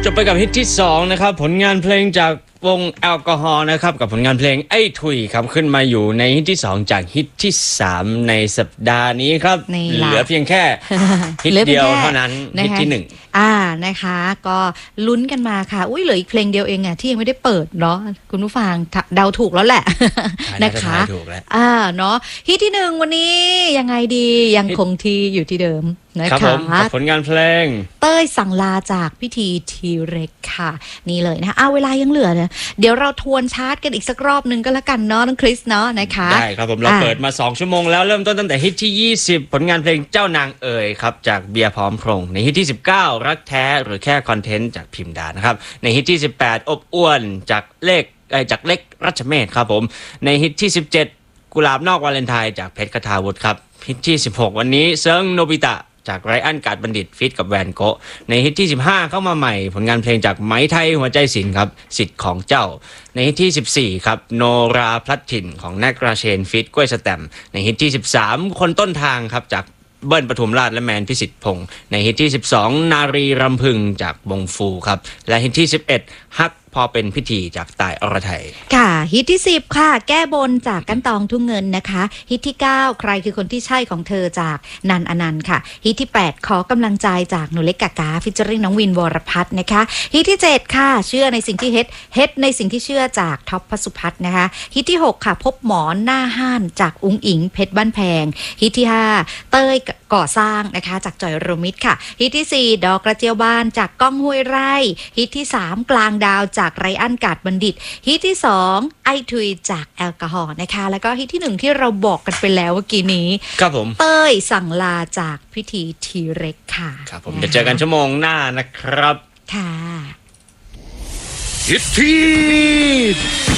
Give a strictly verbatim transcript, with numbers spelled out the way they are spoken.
บไปกับฮิตที่สองนะครับผลงานเพลงจากวงแอลกอฮอล์นะครับกับผลงานเพลงไอ้ทุยครับขึ้นมาอยู่ในฮิตที่สองจากฮิตที่สามในสัปดาห์นี้ครับเหลือเพียงแค่ฮิตเดียวเท่านั้นฮิตที่หนึ่งอ่านะคะก็ลุ้นกันมาค่ะอุ้ยเหลืออีกเพลงเดียวเองอ่ะที่ยังไม่ได้เปิดเนาะคุณผู้ฟังเดาถูกแล้วแหละนะคะอ่าเนาะฮิตที่หนึ่งวันนี้ยังไงดียังคงที่อยู่ที่เดิมนะคะผลงานเพลงเต้ยสั่งลาจากพิธีทีเร็กค่ะนี่เลยนะคะอ้าวเวลายังเหลือเนี่ยเดี๋ยวเราทวนชาร์ตกันอีกสักรอบนึงก็แล้วกันเนาะน้องคริสเนาะนะคะได้ครับผมเราเปิดมาสองชั่วโมงแล้วเริ่มต้นตั้งแต่ฮิตที่ยี่สิบผลงานเพลงเจ้านางเอ๋ยครับจากเบียร์พร้อมพงษ์ในฮิตที่สิบเก้ารักแท้หรือแค่คอนเทนต์จากพิมพ์ดานะครับในฮิตที่สิบแปดอบอ้วนจากเลขจากเล็กรัชเมธครับผมในฮิตที่สิบเจ็ดกุหลาบนอกวาเลนไทน์จากเพชรคทาวุฒิครับฮิตที่สิบหกวันนี้เซิงโนบิตะจากไรอันการ์ดบัณฑิตฟิตกับแวนโกะในฮิตที่สิบห้าเข้ามาใหม่ผลงานเพลงจากไหมไทยหัวใจศิลป์ครับสิทธิ์ของเจ้าในฮิตที่สิบสี่ครับโนราพลัดถิ่นของแนกราเชนฟิตกล้วยสแตมในฮิตที่สิบสามคนต้นทางครับจากเบิ้ลปทุมราชและแมนพิสิทธิ์พงษ์ในฮิตที่สิบสองนารีรำพึงจากวงฟูครับและฮิตที่สิบเอ็ดฮักพอเป็นพิธีจากตายอรไทยค่ะฮิตที่สิบค่ะแก้บนจากกันตองทุ่งเงินนะคะฮิตที่เก้าใครคือคนที่ใช่ของเธอจากนันอนันต์ค่ะฮิตที่แปดขอกำลังใจจากหนูเล็กกากาฟิชเจอริ่งน้องวินวรพัฒน์นะคะฮิตที่เจ็ดค่ะเชื่อในสิ่งที่เฮ็ดเฮ็ดในสิ่งที่เชื่อจากท็อปพสุพัฒน์นะคะฮิตที่หกค่ะพบหมอนหน้าห้านจากอุ้งอิงเพชรบ้านแพงฮิตที่ห้าเต้ยก่อสร้างนะคะจากจอยโรมิตค่ะฮิตที่สี่ดอกกระเจียวบานจากก้องห้วยไร่ฮิตที่สามกลางดาวจากไรอันการ์ดบัณฑิตฮิตที่สองไอทุยจากแอลกอฮอล์นะคะแล้วก็ฮิตที่หนึ่งที่เราบอกกันไปแล้วเมื่อกี้นี้ครับผมเต้ยสั่งลาจากพิธีทีเร็กค่ะครับผมจะเจอกันชั่วโมงหน้านะครับค่ะฮิตที่